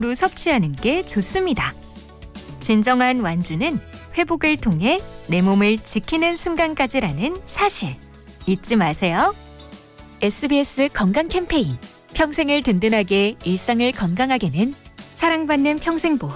섭취하는 게 좋습니다. 진정한 완주는 회복을 통해 내 몸을 지키는 순간까지라는 사실 잊지 마세요. SBS 건강 캠페인. 평생을 든든하게 일상을 건강하게는 사랑받는 평생보험